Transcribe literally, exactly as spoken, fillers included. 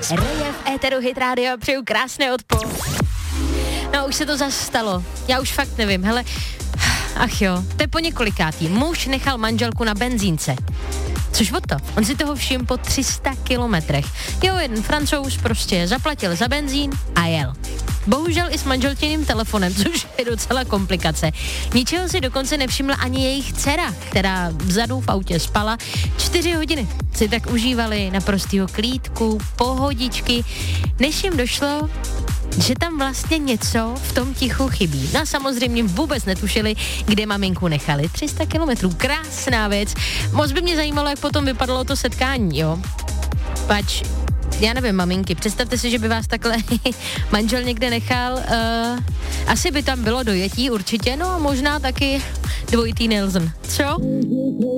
Reje v éteru Hit Radio, přeju krásné odpo. No, už se to zase stalo. Já už fakt nevím, hele. Ach jo, to je po několikátý. Muž nechal manželku na benzínce. Což o to? On si toho všiml po tři sta kilometrech. Jo, jeden Francouz prostě zaplatil za benzín a jel. Bohužel i s manželčiným telefonem, což je docela komplikace. Ničeho si dokonce nevšimla ani jejich dcera, která vzadu v autě spala. Čtyři hodiny si tak užívali naprostýho klídku, pohodičky, než jim došlo, že tam vlastně něco v tom tichu chybí. No a samozřejmě vůbec netušili, kde maminku nechali. tři sta kilometrů, krásná věc. Moc by mě zajímalo, jak potom vypadalo to setkání, jo. Pač, já nevím, maminky, představte si, že by vás takhle manžel někde nechal. Uh, asi by tam bylo dojetí určitě, no a možná taky dvojitý Nelson. Co?